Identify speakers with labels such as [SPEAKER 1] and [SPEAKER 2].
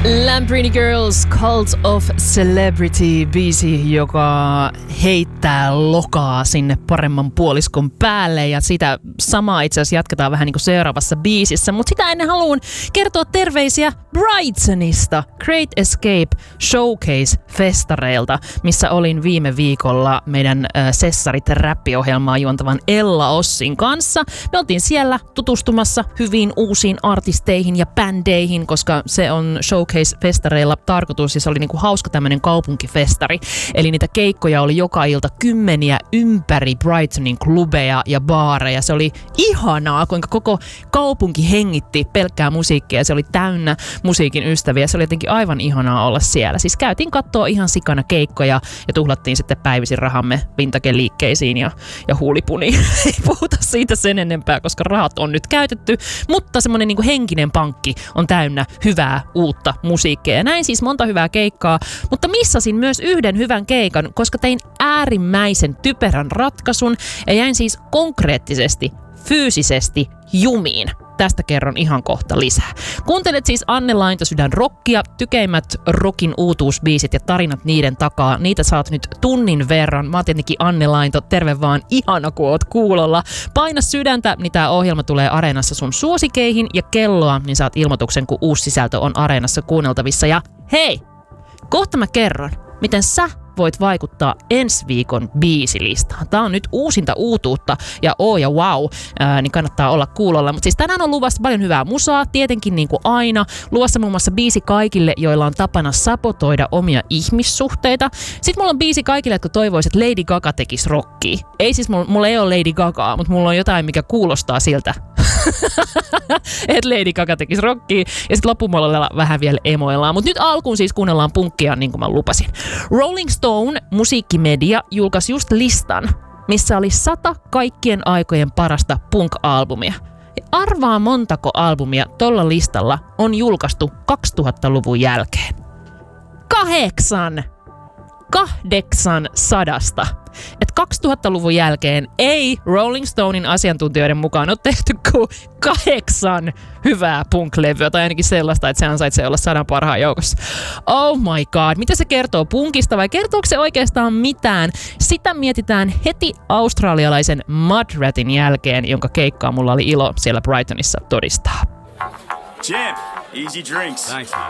[SPEAKER 1] Lambrini Girls, Cult of Celebrity biisi, joka heittää lokaa sinne paremman puoliskon päälle, ja sitä samaa itse asiassa jatketaan vähän niin kuin seuraavassa biisissä, mutta sitä ennen haluan kertoa terveisiä Brightonista, Great Escape Showcase-festareilta, missä olin viime viikolla meidän Sessarit-räppiohjelmaa juontavan Ella Ossin kanssa. Me oltiin siellä tutustumassa hyviin uusiin artisteihin ja bändeihin, koska se on Showcase-festareilla tarkoitus, ja se oli niinku hauska tämmöinen kaupunkifestari. Eli niitä keikkoja oli joka ilta kymmeniä ympäri Brightonin klubeja ja baareja. Se oli ihanaa, kuinka koko kaupunki hengitti pelkkää musiikkia, ja se oli täynnä musiikin ystäviä. Se oli jotenkin aivan ihanaa olla siellä. Siis käytiin katsoa ihan sikana keikkoja ja tuhlattiin sitten päivisin rahamme vintage-liikkeisiin ja huulipuniin. Ei puhuta siitä sen enempää, koska rahat on nyt käytetty, mutta semmoinen niinku henkinen pankki on täynnä hyvää uutta musiikkia. Ja näin siis monta hyvää keikkaa, mutta missasin myös yhden hyvän keikan, koska tein äärimmäisen typerän ratkaisun ja jäin siis konkreettisesti, fyysisesti jumiin. Tästä kerron ihan kohta lisää. Kuuntelet siis Anne Laintosydän rockia, tykeimmät rockin uutuusbiisit ja tarinat niiden takaa. Niitä saat nyt tunnin verran. Mä oon tietenkin Anne Lainto, terve vaan, ihana kun oot kuulolla. Paina sydäntä, niin tää ohjelma tulee Areenassa sun suosikeihin, ja kelloa, niin saat ilmoituksen, kun uusi sisältö on Areenassa kuunneltavissa. Ja hei, kohta mä kerron, miten sä voit vaikuttaa ensi viikon biisilistaan. Tää on nyt uusinta uutuutta ja ja wow, niin kannattaa olla kuulolla. Mutta siis tänään on luvassa paljon hyvää musaa, tietenkin niin kuin aina. Luvassa muun muassa biisi kaikille, joilla on tapana sabotoida omia ihmissuhteita. Sitten mulla on biisi kaikille, jotka toivoisivat, että Lady Gaga tekisi rockia. Ei siis, mulla ei ole Lady Gagaa, mutta mulla on jotain, mikä kuulostaa siltä, että Lady Gaga tekisi rockia, ja sitten loppupuolella vähän vielä emoillaan. Mutta nyt alkuun siis kuunnellaan punkkia, niin kuin mä lupasin. Rolling Stone musiikkimedia julkaisi just listan, missä oli 100 kaikkien aikojen parasta punk-albumia. Ja arvaa montako albumia tolla listalla on julkaistu 2000-luvun jälkeen. 800. Et 2000-luvun jälkeen ei Rolling Stonein asiantuntijoiden mukaan ole tehty kuin 8 hyvää punk-levyä, tai ainakin sellaista, että se ansaitsee olla 100 parhaan joukossa. Oh my god, mitä se kertoo punkista, vai kertooko se oikeastaan mitään? Sitä mietitään heti australialaisen Mudratin jälkeen, jonka keikkaa mulla oli ilo siellä Brightonissa todistaa.
[SPEAKER 2] Champ, easy drinks. Thanks, man.